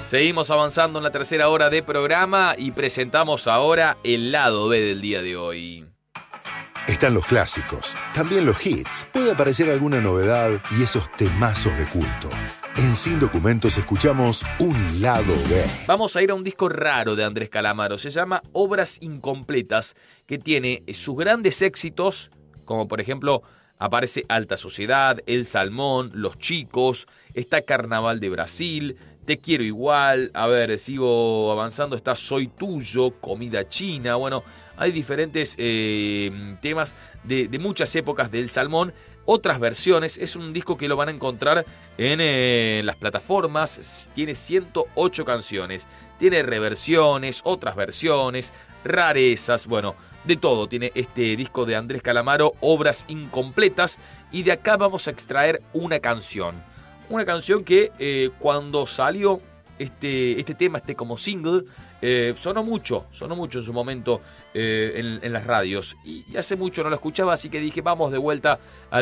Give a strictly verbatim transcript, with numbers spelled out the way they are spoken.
Seguimos avanzando en la tercera hora de programa y presentamos ahora el lado B del día de hoy. Están los clásicos, también los hits. Puede aparecer alguna novedad y esos temazos de culto. En Sin Documentos escuchamos un lado B. Vamos a ir a un disco raro de Andrés Calamaro. Se llama Obras Incompletas, que tiene sus grandes éxitos, como por ejemplo aparece Alta Sociedad, El Salmón, Los Chicos, está Carnaval de Brasil, Te Quiero Igual, a ver, sigo avanzando, está Soy Tuyo, Comida China, bueno, hay diferentes eh, temas de, de muchas épocas del Salmón, otras versiones. Es un disco que lo van a encontrar en eh, las plataformas, tiene ciento ocho canciones, tiene reversiones, otras versiones, rarezas, bueno, de todo tiene este disco de Andrés Calamaro, Obras Incompletas, y de acá vamos a extraer una canción. Una canción que eh, cuando salió este, este tema, este como single, eh, sonó mucho, sonó mucho en su momento eh, en, en las radios. Y, y hace mucho no lo escuchaba, así que dije, vamos de vuelta al